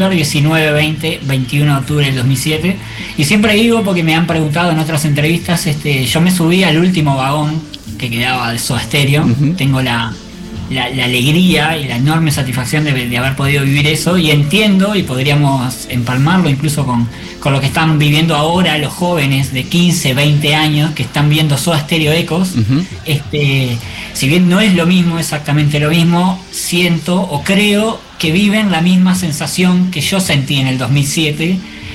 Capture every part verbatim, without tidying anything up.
diecinueve, veinte, veintiuno de octubre del dos mil siete. Y siempre digo, porque me han preguntado en otras entrevistas, este, yo me subí al último vagón que quedaba de Soda Stereo. Uh-huh. Tengo la, la, la alegría y la enorme satisfacción de, de haber podido vivir eso, y entiendo, y podríamos empalmarlo incluso con, con lo que están viviendo ahora los jóvenes de quince, veinte años que están viendo Soda Stereo Ecos. Uh-huh. este, si bien no es lo mismo, exactamente lo mismo, siento o creo que viven la misma sensación que yo sentí en el dos mil siete,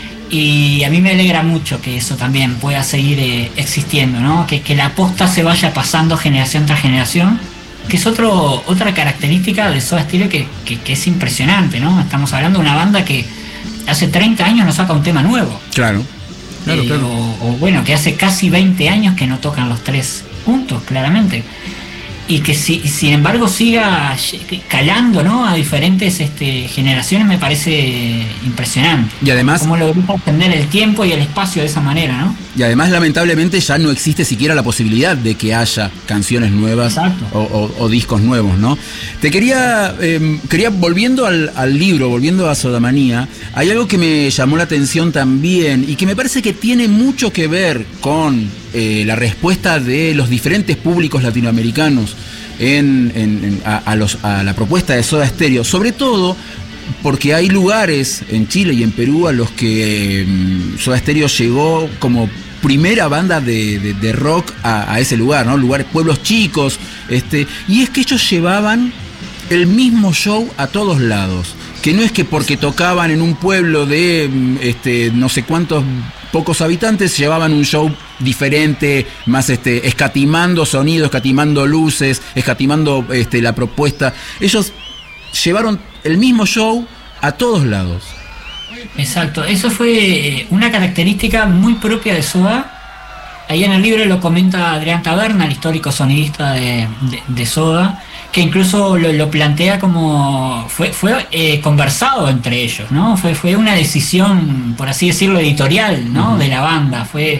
y a mí me alegra mucho que eso también pueda seguir eh, existiendo, ¿no? Que, que la posta se vaya pasando generación tras generación, que es otro, otra característica de Soda Stereo que, que, que es impresionante, ¿no? Estamos hablando de una banda que hace treinta años no saca un tema nuevo. Claro, claro, eh, claro. O, o bueno, que hace casi veinte años que no tocan los tres juntos, claramente. Y que si, sin embargo siga calando, ¿no? A diferentes este, generaciones, me parece impresionante. Y además, cómo logró extender el tiempo y el espacio de esa manera, ¿no? Y además, lamentablemente, ya no existe siquiera la posibilidad de que haya canciones nuevas o, o, o discos nuevos, ¿no? Te quería, eh, quería volviendo al, al libro, volviendo a Sodamanía, hay algo que me llamó la atención también y que me parece que tiene mucho que ver con eh, la respuesta de los diferentes públicos latinoamericanos en, en, en, a, a, los, a la propuesta de Soda Stereo, sobre todo porque hay lugares en Chile y en Perú a los que eh, Soda Stereo llegó como primera banda de, de, de rock a, a ese lugar, ¿no? Lugares, pueblos chicos, este, y es que ellos llevaban el mismo show a todos lados, que no es que porque tocaban en un pueblo de este, no sé cuántos pocos habitantes llevaban un show diferente, más este, escatimando sonido, escatimando luces, escatimando este, la propuesta. Ellos llevaron el mismo show a todos lados. Exacto, eso fue una característica muy propia de Soda. Ahí en el libro lo comenta Adrián Taberna, el histórico sonidista de, de, de Soda, que incluso lo, lo plantea como fue, fue eh, conversado entre ellos, ¿no? Fue, fue una decisión, por así decirlo, editorial, ¿no? Uh-huh. De la banda. Fue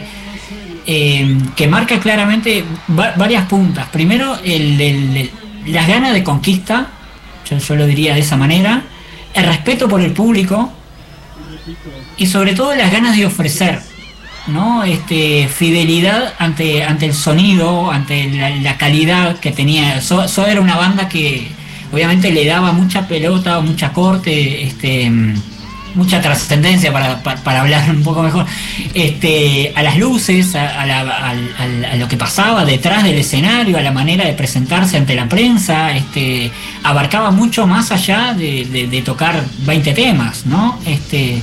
eh, que marca claramente va, varias puntas. Primero, el, el, el, las ganas de conquista, yo, yo lo diría de esa manera, el respeto por el público y sobre todo las ganas de ofrecer, ¿no? Este, fidelidad ante, ante el sonido, ante la, la calidad que tenía. Soda so era una banda que obviamente le daba mucha pelota, mucha corte, este, mucha trascendencia para, para, para hablar un poco mejor, este, a las luces, a, a, la, a, a, a lo que pasaba detrás del escenario, a la manera de presentarse ante la prensa. Este, abarcaba mucho más allá de, de, de tocar veinte temas, ¿no? Este,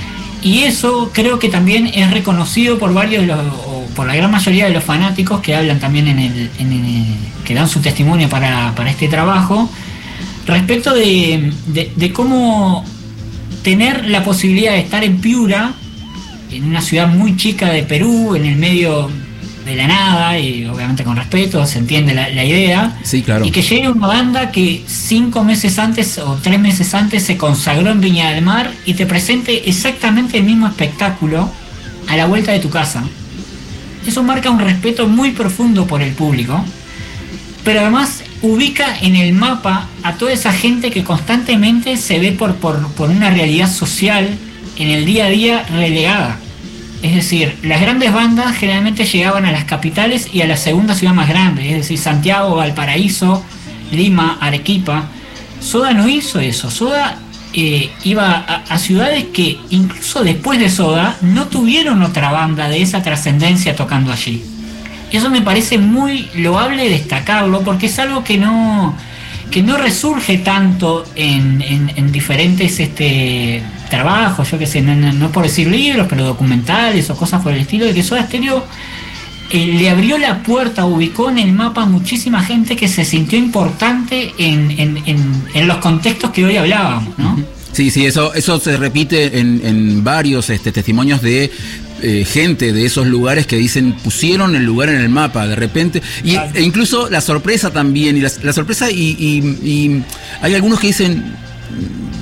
y eso creo que también es reconocido por varios de los, o por la gran mayoría de los fanáticos que hablan también en el, en el que dan su testimonio para, para este trabajo, respecto de, de, de cómo tener la posibilidad de estar en Piura, en una ciudad muy chica de Perú, en el medio de la nada, y obviamente con respeto, se entiende la, la idea. Sí, claro. Y que llegue una banda que cinco meses antes o tres meses antes se consagró en Viña del Mar y te presente exactamente el mismo espectáculo a la vuelta de tu casa. Eso marca un respeto muy profundo por el público, pero además ubica en el mapa a toda esa gente que constantemente se ve por, por, por una realidad social en el día a día relegada. Es decir, las grandes bandas generalmente llegaban a las capitales y a la segunda ciudad más grande, es decir, Santiago, Valparaíso, Lima, Arequipa. Soda no hizo eso. Soda eh, iba a, a ciudades que incluso después de Soda no tuvieron otra banda de esa trascendencia tocando allí. Eso me parece muy loable destacarlo, porque es algo que no, que no resurge tanto en, en, en diferentes este, trabajos, yo qué sé, no, no, no por decir libros, pero documentales o cosas por el estilo, de que Soda Stereo eh, le abrió la puerta, ubicó en el mapa a muchísima gente que se sintió importante en, en, en, en los contextos que hoy hablábamos, ¿no? Sí, sí, eso, eso se repite en, en varios este, testimonios de eh, gente de esos lugares que dicen, pusieron el lugar en el mapa de repente, y, e incluso la sorpresa también, y la, la sorpresa y, y, y hay algunos que dicen,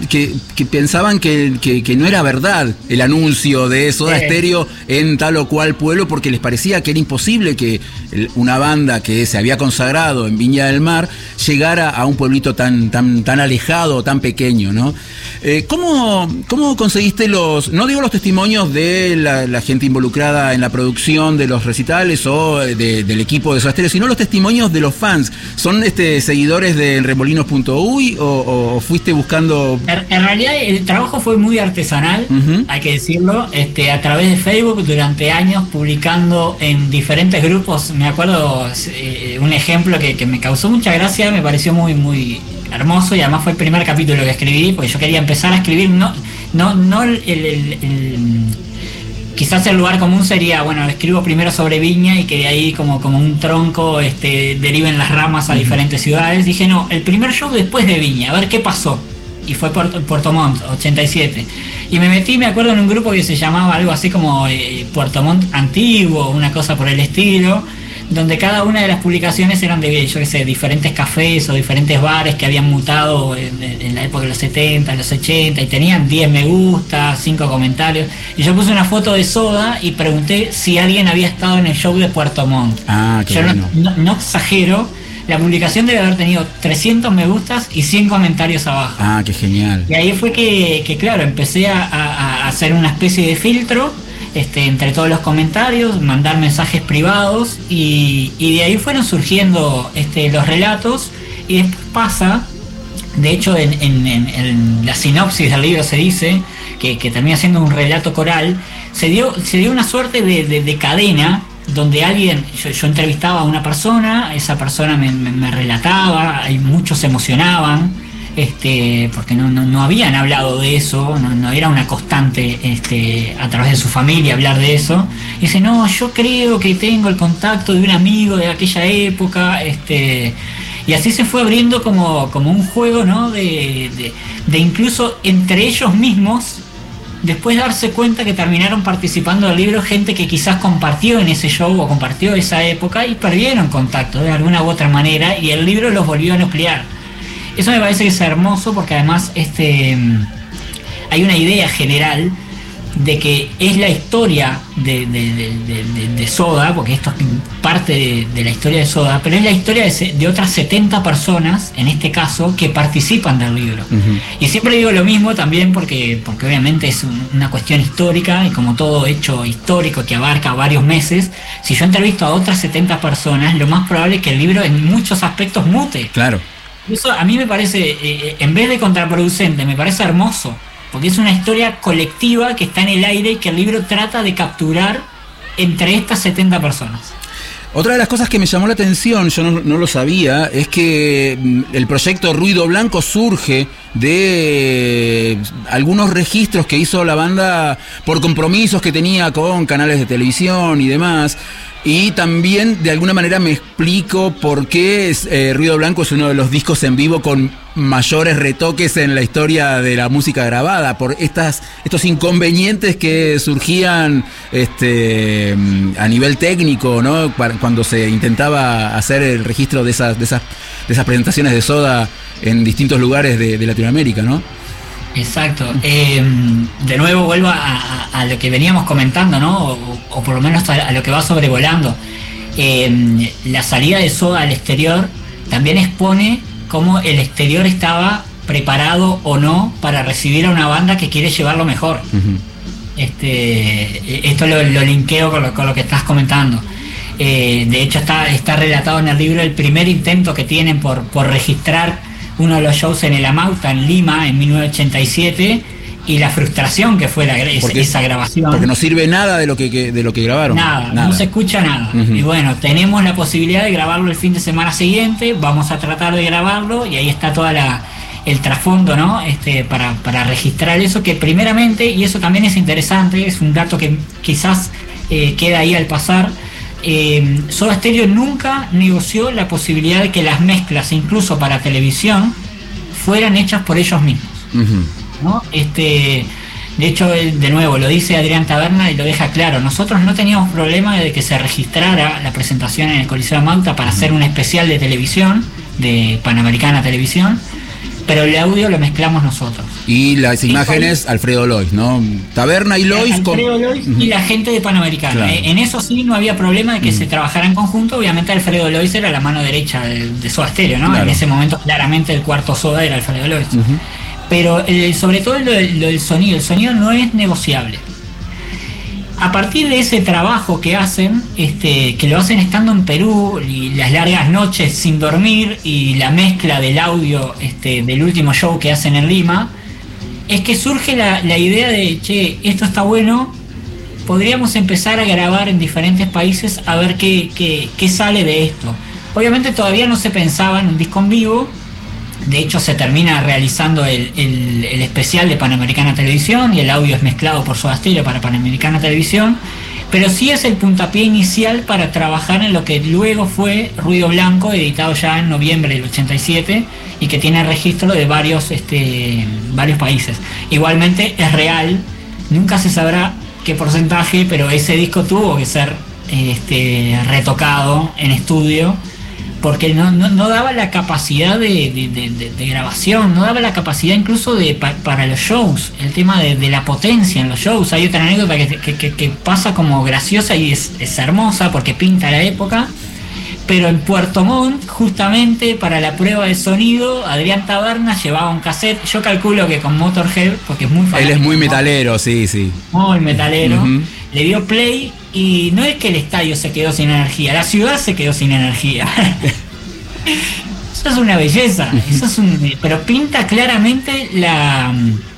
que, que pensaban que, que, que no era verdad el anuncio de Soda sí. Stereo en tal o cual pueblo, porque les parecía que era imposible que una banda que se había consagrado en Viña del Mar llegara a un pueblito tan, tan, tan alejado, tan pequeño, ¿no? Eh, ¿cómo, ¿Cómo conseguiste los, no digo los testimonios de la, la gente involucrada en la producción de los recitales o de, del equipo de Soda Stereo, sino los testimonios de los fans? ¿Son este, seguidores de remolinos punto uy o, o fuiste buscando...? En, en realidad el trabajo fue muy artesanal, uh-huh. hay que decirlo, este, a través de Facebook durante años, publicando en diferentes grupos. Me acuerdo eh, un ejemplo que, que me causó mucha gracia, me pareció muy, muy hermoso, y además fue el primer capítulo que escribí, porque yo quería empezar a escribir, no, no, no el, el, el, el quizás el lugar común sería, bueno, escribo primero sobre Viña y que de ahí como, como un tronco este, deriven las ramas a diferentes ciudades. Dije, no, el primer show después de Viña, a ver qué pasó. Y fue Puerto, Puerto Montt, ochenta y siete. Y me metí, me acuerdo, en un grupo que se llamaba algo así como eh, Puerto Montt Antiguo, una cosa por el estilo, donde cada una de las publicaciones eran de, yo qué sé, diferentes cafés o diferentes bares que habían mutado en, en la época de los setenta, los ochenta, y tenían diez me gusta, cinco comentarios. Y yo puse una foto de Soda y pregunté si alguien había estado en el show de Puerto Montt. Ah, qué yo bueno. no, no, no exagero, la publicación debe haber tenido trescientos me gustas y cien comentarios abajo. Ah, qué genial. Y ahí fue que, que claro, empecé a, a, a hacer una especie de filtro Este, entre todos los comentarios, mandar mensajes privados, y, y de ahí fueron surgiendo este, los relatos. Y después pasa, de hecho en, en, en, en la sinopsis del libro se dice que, que termina siendo un relato coral. Se dio, se dio una suerte de, de, de cadena donde alguien, yo, yo entrevistaba a una persona, esa persona me, me, me relataba, y muchos se emocionaban, este, porque no, no, no habían hablado de eso, no, no era una constante este, a través de su familia hablar de eso. Y dice, no, yo creo que tengo el contacto de un amigo de aquella época, este, y así se fue abriendo como, como un juego, ¿no? de, de, de incluso entre ellos mismos, después darse cuenta que terminaron participando del libro gente que quizás compartió en ese show o compartió esa época y perdieron contacto de alguna u otra manera, y el libro los volvió a nuclear. Eso me parece que es hermoso, porque además este, hay una idea general de que es la historia de, de, de, de, de Soda, porque esto es parte de, de la historia de Soda, pero es la historia de, de otras setenta personas, en este caso, que participan del libro. Uh-huh. Y siempre digo lo mismo también porque, porque obviamente es un, una cuestión histórica, y como todo hecho histórico que abarca varios meses, si yo entrevisto a otras setenta personas, lo más probable es que el libro en muchos aspectos mute. Claro. Eso a mí me parece, eh, en vez de contraproducente, me parece hermoso, porque es una historia colectiva que está en el aire y que el libro trata de capturar entre estas setenta personas. Otra de las cosas que me llamó la atención, yo no, no lo sabía, es que el proyecto Ruido Blanco surge de algunos registros que hizo la banda por compromisos que tenía con canales de televisión y demás. Y también de alguna manera me explico por qué es, eh, Ruido Blanco es uno de los discos en vivo con mayores retoques en la historia de la música grabada, por estas estos inconvenientes que surgían este a nivel técnico, ¿no? Cuando se intentaba hacer el registro de esas de esas de esas presentaciones de Soda en distintos lugares de, de Latinoamérica, ¿no? Exacto. Eh, de nuevo vuelvo a, a, a lo que veníamos comentando, ¿no? O, o por lo menos a, a lo que va sobrevolando. Eh, la salida de Soda al exterior también expone cómo el exterior estaba preparado o no para recibir a una banda que quiere llevarlo mejor. Uh-huh. Este, esto lo, lo linkeo con lo, con lo que estás comentando. Eh, de hecho está, está relatado en el libro el primer intento que tienen por, por registrar uno de los shows en el Amauta, en Lima, en mil novecientos ochenta y siete, y la frustración que fue la, porque, esa grabación. Porque no sirve nada de lo que, que de lo que grabaron. Nada, nada, no se escucha nada. Uh-huh. Y bueno, tenemos la posibilidad de grabarlo el fin de semana siguiente, vamos a tratar de grabarlo, y ahí está toda la el trasfondo, ¿no? Este, para, para registrar eso, que primeramente, y eso también es interesante, es un dato que quizás eh, queda ahí al pasar. Eh, Soda Stereo nunca negoció la posibilidad de que las mezclas, incluso para televisión, fueran hechas por ellos mismos. Uh-huh. ¿No? Este, de hecho, de nuevo, lo dice Adrián Taberna y lo deja claro. Nosotros no teníamos problema de que se registrara la presentación en el Coliseo de Mauta para uh-huh. hacer un especial de televisión, de Panamericana Televisión, pero el audio lo mezclamos nosotros. Y las imágenes, y Alfredo Lois, ¿no? Taberna y Lois. Alfredo con... Lois y la gente de Panamericana. Claro. En eso sí no había problema de que uh-huh. se trabajara en conjunto. Obviamente Alfredo Lois era la mano derecha de, de Soda Stereo, ¿no? Claro. En ese momento claramente el cuarto Soda era Alfredo Lois. Uh-huh. Pero el, sobre todo lo, lo del sonido, el sonido no es negociable. A partir de ese trabajo que hacen, este, que lo hacen estando en Perú, y las largas noches sin dormir, y la mezcla del audio este, del último show que hacen en Lima, es que surge la, la idea de, che, esto está bueno, podríamos empezar a grabar en diferentes países a ver qué, qué, qué sale de esto. Obviamente todavía no se pensaba en un disco en vivo. De hecho se termina realizando el, el, el especial de Panamericana Televisión y el audio es mezclado por Soda Stereo para Panamericana Televisión, pero sí es el puntapié inicial para trabajar en lo que luego fue Ruido Blanco, editado ya en noviembre del ochenta y siete y que tiene registro de varios, este, varios países. Igualmente es real, nunca se sabrá qué porcentaje, pero ese disco tuvo que ser este, retocado en estudio, porque no, no, no daba la capacidad de, de, de, de, de grabación, no daba la capacidad incluso de pa, para los shows, el tema de, de la potencia en los shows. Hay otra anécdota que, que, que, que pasa como graciosa y es, es hermosa porque pinta la época, pero en Puerto Montt, justamente para la prueba de sonido, Adrián Taberna llevaba un cassette, yo calculo que con Motorhead, porque es muy fanático. Él es muy metalero, sí, sí. Muy metalero. Uh-huh. Le dio play y no es que el estadio se quedó sin energía, la ciudad se quedó sin energía. Eso es una belleza, eso es un, pero pinta claramente la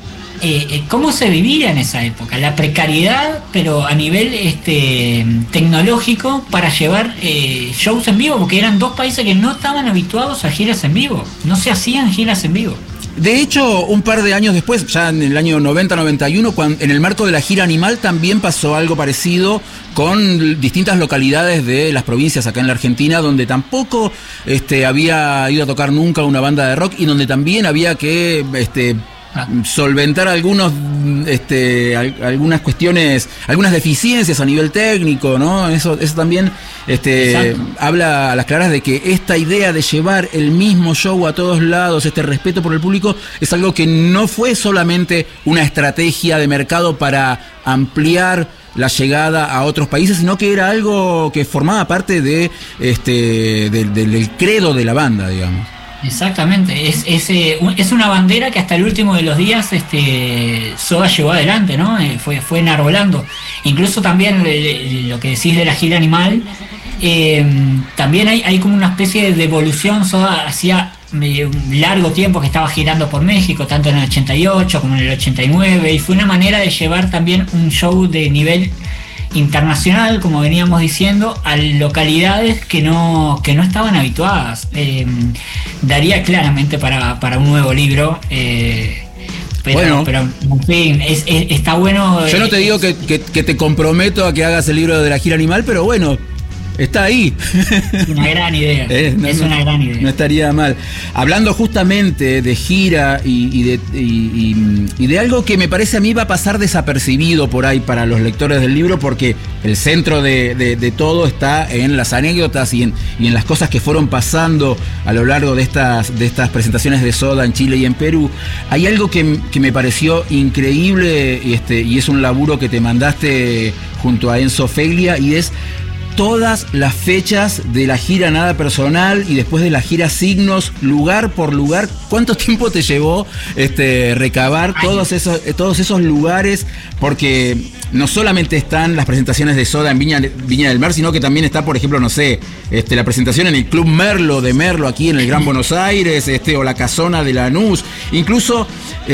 eh, cómo se vivía en esa época, la precariedad, pero a nivel este tecnológico para llevar eh, shows en vivo, porque eran dos países que no estaban habituados a giras en vivo, no se hacían giras en vivo. De hecho, un par de años después, ya en el año noventa noventa y uno, cuando, en el marco de la gira Animal, también pasó algo parecido con distintas localidades de las provincias acá en la Argentina, donde tampoco este, había ido a tocar nunca una banda de rock y donde también había que este, solventar algunos, este, algunas cuestiones, algunas deficiencias a nivel técnico, ¿no? Eso, eso también este, habla a las claras de que esta idea de llevar el mismo show a todos lados, este respeto por el público, es algo que no fue solamente una estrategia de mercado para ampliar la llegada a otros países, sino que era algo que formaba parte de este de, de, del credo de la banda, digamos. Exactamente, es, es, eh, es una bandera que hasta el último de los días este, Soda llevó adelante, ¿no? Eh, fue, fue enarbolando. Incluso también eh, lo que decís de la gira Animal, eh, también hay, hay como una especie de devolución. Soda hacía eh, un largo tiempo que estaba girando por México, tanto en el ochenta y ocho como en el ochenta y nueve, y fue una manera de llevar también un show de nivel internacional, como veníamos diciendo, a localidades que no que no estaban habituadas. Eh, daría claramente para, para un nuevo libro, eh, pero, bueno, pero en fin, es, es, está bueno. Yo no te digo que, que, que te comprometo a que hagas el libro de la gira Animal, pero bueno, está ahí. Es una gran idea. Eh, no, es una gran idea. No estaría mal. Hablando justamente de gira y, y, de, y, y, y de algo que me parece a mí va a pasar desapercibido por ahí para los lectores del libro, porque el centro de, de, de todo está en las anécdotas y en, y en las cosas que fueron pasando a lo largo de estas, de estas presentaciones de Soda en Chile y en Perú. Hay algo que, que me pareció increíble y, este, y es un laburo que te mandaste junto a Enzo Feglia, y es todas las fechas de la gira Nada Personal y después de la gira Signos, lugar por lugar. ¿Cuánto tiempo te llevó este, recabar todos esos, todos esos lugares? Porque no solamente están las presentaciones de Soda en Viña, Viña del Mar, sino que también está, por ejemplo, no sé, este, la presentación en el Club Merlo de Merlo, aquí en el Gran Buenos Aires, este, o la Casona de Lanús. Incluso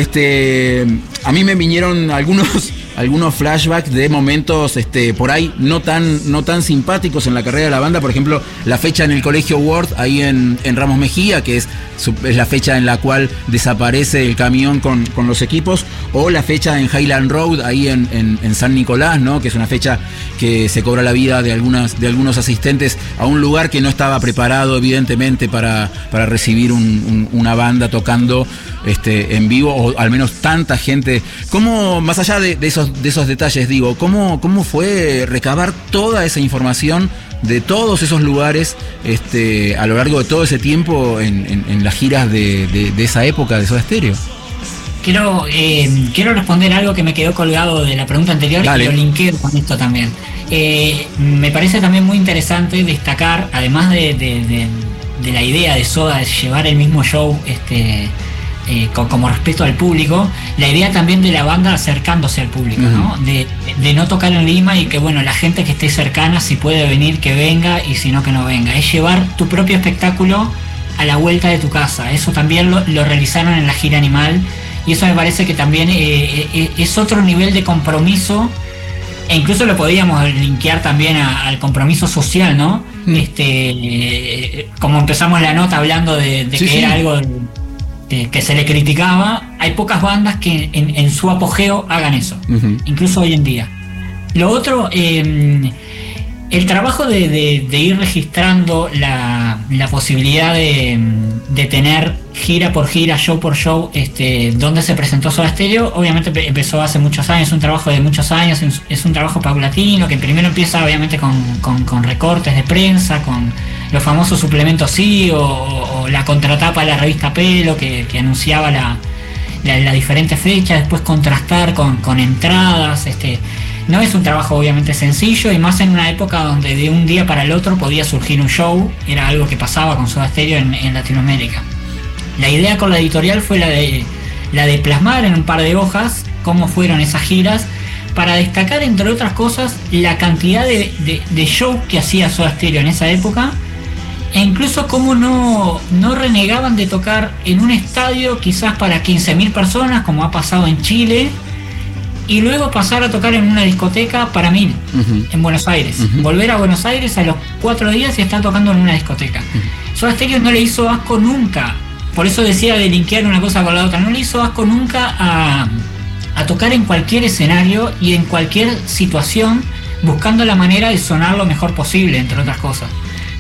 este, a mí me vinieron algunos... algunos flashbacks de momentos este, por ahí no tan, no tan simpáticos en la carrera de la banda. Por ejemplo, la fecha en el Colegio Ward, ahí en, en Ramos Mejía, que es, es la fecha en la cual desaparece el camión con, con los equipos, o la fecha en Highland Road, ahí en, en, en San Nicolás, ¿no? Que es una fecha que se cobra la vida de, algunas, de algunos asistentes a un lugar que no estaba preparado, evidentemente, para, para recibir un, un, una banda tocando este, en vivo, o al menos tanta gente. ¿Cómo, más allá de, de esos de esos detalles, digo, ¿cómo, cómo fue recabar toda esa información de todos esos lugares este, a lo largo de todo ese tiempo en, en, en las giras de, de, de esa época de Soda Stereo? Quiero, eh, quiero responder algo que me quedó colgado de la pregunta anterior. Dale. Y lo linkeo con esto también. Eh, me parece también muy interesante destacar, además de, de, de, de la idea de Soda de llevar el mismo show este, eh, con, como respeto al público, la idea también de la banda acercándose al público, uh-huh. ¿no? De, de no tocar en Lima y que bueno, la gente que esté cercana, si puede venir, que venga, y si no, que no venga. Es llevar tu propio espectáculo a la vuelta de tu casa. Eso también lo, lo realizaron en la gira Animal. Y eso me parece que también eh, eh, es otro nivel de compromiso, e incluso lo podríamos linkear también a, al compromiso social, ¿no? Mm. Este, eh, como empezamos la nota hablando de, de sí, que sí. era algo de, que se le criticaba, hay pocas bandas que en, en su apogeo hagan eso, uh-huh. incluso hoy en día. Lo otro, eh, el trabajo de, de, de ir registrando la, la posibilidad de, de tener gira por gira, show por show, este, donde se presentó Soda Stereo, obviamente empezó hace muchos años, es un trabajo de muchos años, es un trabajo paulatino, que primero empieza obviamente con, con, con recortes de prensa, con los famosos suplementos sí, o, o la contratapa de la revista Pelo, que, que anunciaba la, la, la diferentes fechas, después contrastar con, con entradas, este... No es un trabajo obviamente sencillo, y más en una época donde de un día para el otro podía surgir un show, era algo que pasaba con Soda Stereo en, en Latinoamérica. La idea con la editorial fue la de, la de plasmar en un par de hojas cómo fueron esas giras, para destacar, entre otras cosas, la cantidad de, de, de show que hacía Soda Stereo en esa época, e incluso cómo no, no renegaban de tocar en un estadio quizás para quince mil personas, como ha pasado en Chile, y luego pasar a tocar en una discoteca para mil, uh-huh. en Buenos Aires. Uh-huh. Volver a Buenos Aires a los cuatro días y estar tocando en una discoteca. Uh-huh. Soda Stereo no le hizo asco nunca, por eso decía de linkear una cosa con la otra, no le hizo asco nunca a, a tocar en cualquier escenario y en cualquier situación, buscando la manera de sonar lo mejor posible, entre otras cosas.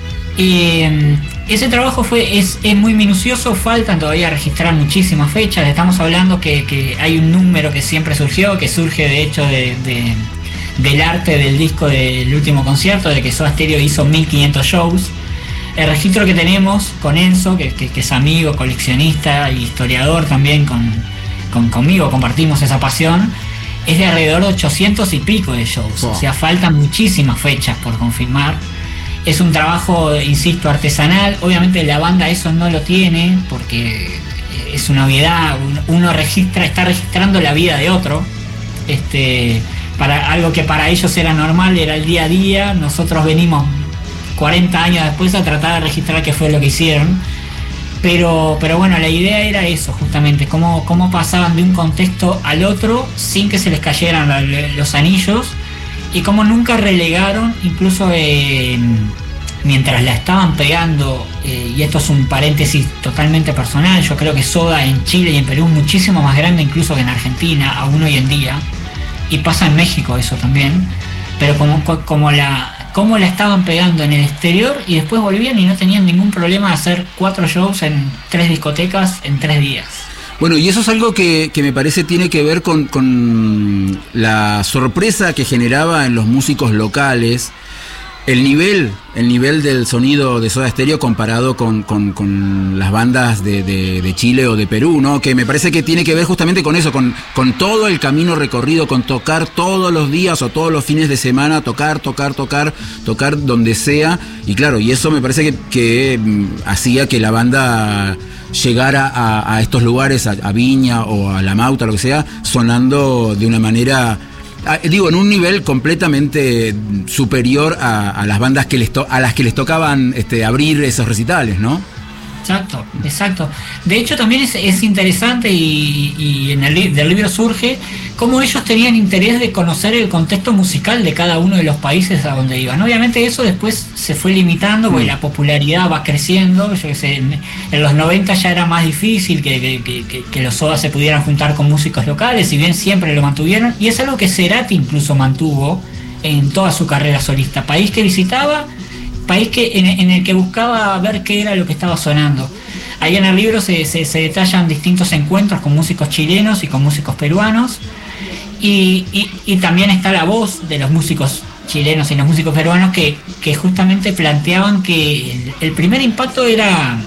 Eh, ese trabajo fue es, es muy minucioso, faltan todavía registrar muchísimas fechas. Estamos hablando que, que hay un número que siempre surgió, que surge de hecho de, de, del arte del disco del último concierto, de que Soda Stereo hizo mil quinientos shows. El registro que tenemos con Enzo, que, que, que es amigo, coleccionista y historiador también con, con, conmigo, compartimos esa pasión, es de alrededor de ochocientos y pico de shows. Oh. O sea, faltan muchísimas fechas por confirmar. Es un trabajo, insisto, artesanal. Obviamente la banda eso no lo tiene, porque es una obviedad. Uno registra, está registrando la vida de otro. Este, para algo que para ellos era normal, era el día a día. Nosotros venimos cuarenta años después a tratar de registrar qué fue lo que hicieron. Pero, pero bueno, la idea era eso, justamente, cómo, cómo pasaban de un contexto al otro sin que se les cayeran los anillos. Y como nunca relegaron, incluso eh, mientras la estaban pegando, eh, y esto es un paréntesis totalmente personal, yo creo que Soda en Chile y en Perú es muchísimo más grande incluso que en Argentina, aún hoy en día, y pasa en México eso también, pero como, como, la, como la estaban pegando en el exterior, y después volvían y no tenían ningún problema de hacer cuatro shows en tres discotecas en tres días. Bueno, y eso es algo que, que me parece tiene que ver con, con la sorpresa que generaba en los músicos locales el nivel, el nivel del sonido de Soda Stereo comparado con, con, con las bandas de, de, de Chile o de Perú, ¿no? Que me parece que tiene que ver justamente con eso, con, con todo el camino recorrido, con tocar todos los días o todos los fines de semana, tocar, tocar, tocar, tocar donde sea. Y claro, y eso me parece que, que hacía que la banda llegara a, a estos lugares, a, a Viña o a La Mauta, lo que sea, sonando de una manera, a, digo, en un nivel completamente superior a, a las bandas que les to, a las que les tocaban este, abrir esos recitales, ¿no? Exacto, exacto. De hecho también es, es interesante y, y en el del libro surge cómo ellos tenían interés de conocer el contexto musical de cada uno de los países a donde iban. Obviamente eso después se fue limitando porque mm. la popularidad va creciendo. Yo que sé, en, en los noventa ya era más difícil que, que, que, que los Soda se pudieran juntar con músicos locales, si bien siempre lo mantuvieron, y es algo que Cerati incluso mantuvo en toda su carrera solista. País que visitaba, país que en, en el que buscaba ver qué era lo que estaba sonando. Ahí en el libro se, se, se detallan distintos encuentros con músicos chilenos y con músicos peruanos, y, y, y también está la voz de los músicos chilenos y los músicos peruanos que, que justamente planteaban que el, el primer impacto era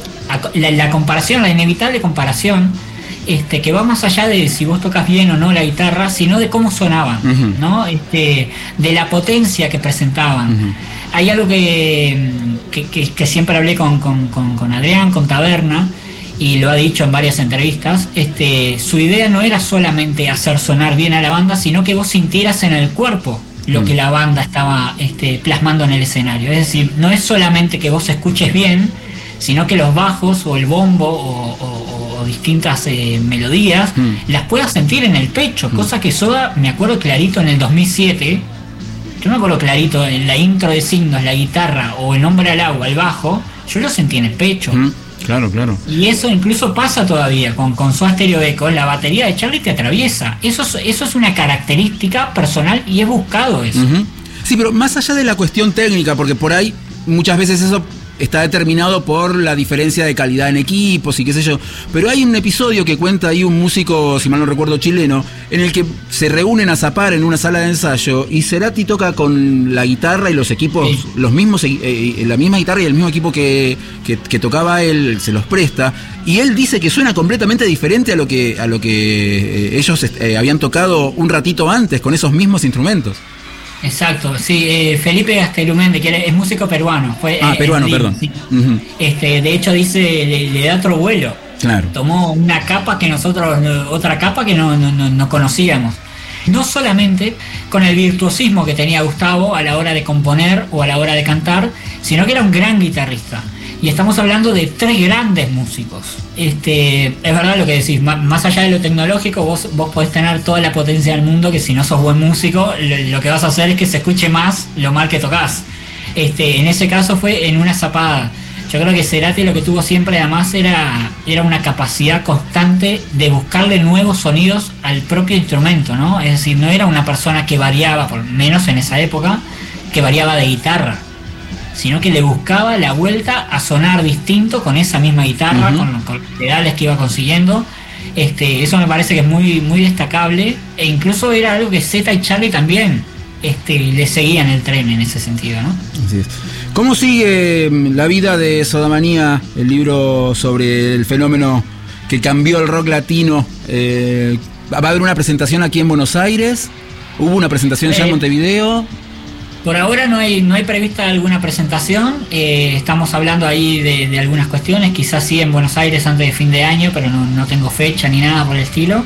la, la comparación, la inevitable comparación, este, que va más allá de si vos tocas bien o no la guitarra, sino de cómo sonaban, uh-huh. ¿no? Este, de la potencia que presentaban. Uh-huh. Hay algo que, que, que, que siempre hablé con, con, con, con Adrián, con Taberna, y lo ha dicho en varias entrevistas. Este, su idea no era solamente hacer sonar bien a la banda, sino que vos sintieras en el cuerpo lo uh-huh. que la banda estaba este, plasmando en el escenario. Es decir, no es solamente que vos escuches bien, sino que los bajos o el bombo o, o, o distintas eh, melodías mm. las puedas sentir en el pecho, mm. cosa que Soda, me acuerdo clarito en el dos mil siete, yo me acuerdo clarito en la intro de Signos, la guitarra o el Hombre al Agua, el bajo, yo lo sentí en el pecho. Mm. Claro, claro. Y eso incluso pasa todavía con, con Soda Stereo Echo, la batería de Charlie te atraviesa. Eso es, eso es una característica personal y he buscado eso. Uh-huh. Sí, pero más allá de la cuestión técnica, porque por ahí muchas veces eso está determinado por la diferencia de calidad en equipos y qué sé yo, pero hay un episodio que cuenta ahí un músico, si mal no recuerdo, chileno, en el que se reúnen a zapar en una sala de ensayo y Cerati toca con la guitarra y los equipos, sí. los mismos, eh, la misma guitarra y el mismo equipo que, que, que tocaba él, se los presta, y él dice que suena completamente diferente a lo que, a lo que eh, ellos eh, habían tocado un ratito antes con esos mismos instrumentos. Exacto, sí, eh, Felipe Gastelumende, que es músico peruano. Fue, ah, eh, peruano, eh, perdón. Sí. Uh-huh. Este, de hecho, dice, le, le da otro vuelo. Claro. Tomó una capa que nosotros, otra capa que no, no, no, no conocíamos. No solamente con el virtuosismo que tenía Gustavo a la hora de componer o a la hora de cantar, sino que era un gran guitarrista. Y estamos hablando de tres grandes músicos. Este, es verdad lo que decís, más allá de lo tecnológico, vos, vos podés tener toda la potencia del mundo, que si no sos buen músico, lo, lo que vas a hacer es que se escuche más lo mal que tocas. Este, en ese caso fue en una zapada. Yo creo que Cerati lo que tuvo siempre además era, era una capacidad constante de buscarle nuevos sonidos al propio instrumento, ¿no? Es decir, no era una persona que variaba, por menos en esa época, que variaba de guitarra, sino que le buscaba la vuelta a sonar distinto con esa misma guitarra, uh-huh. con, con los pedales que iba consiguiendo. Este, eso me parece que es muy, muy destacable, e incluso era algo que Zeta y Charlie también este, le seguían el tren en ese sentido, ¿no? Así es. ¿Cómo sigue la vida de Sodamanía, el libro sobre el fenómeno que cambió el rock latino? Eh, ¿Va a haber una presentación aquí en Buenos Aires? ¿Hubo una presentación eh, ya en Montevideo? Por ahora no hay no hay prevista alguna presentación, eh, estamos hablando ahí de, de algunas cuestiones, quizás sí en Buenos Aires antes de fin de año, pero no, no tengo fecha ni nada por el estilo.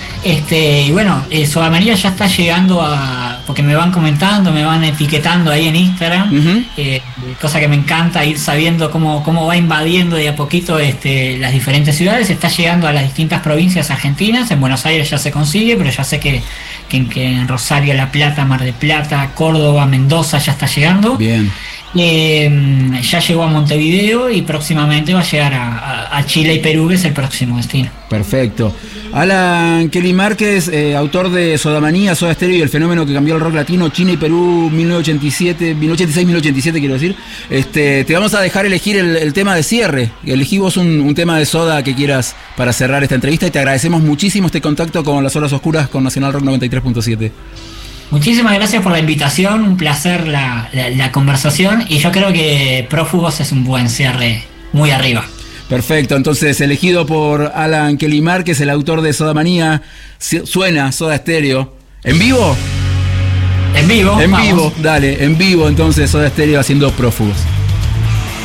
Este, y bueno, eh, Sodamanía ya está llegando a, porque me van comentando, me van etiquetando ahí en Instagram, uh-huh. eh, cosa que me encanta ir sabiendo cómo, cómo va invadiendo de a poquito este, las diferentes ciudades, está llegando a las distintas provincias argentinas, en Buenos Aires ya se consigue, pero ya sé que, que, que en Rosario, La Plata, Mar del Plata, Córdoba, Mendoza ya está llegando. Bien. Eh, ya llegó a Montevideo y próximamente va a llegar a, a, a Chile y Perú, que es el próximo destino. Perfecto. Alan Kelly Márquez, eh, autor de Sodamanía, Soda Stereo y el fenómeno que cambió el rock latino, China y Perú, mil novecientos ochenta y siete, mil novecientos ochenta y seis, mil novecientos ochenta y siete, quiero decir. Este, te vamos a dejar elegir el, el tema de cierre. Elegí vos un, un tema de Soda que quieras para cerrar esta entrevista y te agradecemos muchísimo este contacto con Las Horas Oscuras con Nacional Rock noventa y tres punto siete. Muchísimas gracias por la invitación, un placer la, la, la conversación, y yo creo que Prófugos es un buen cierre, muy arriba. Perfecto, entonces elegido por Alan Kelly Márquez, el autor de Sodamanía, suena Soda Stereo. ¿En vivo? En vivo. En vamos. vivo, dale, en vivo entonces Soda Stereo haciendo Prófugos.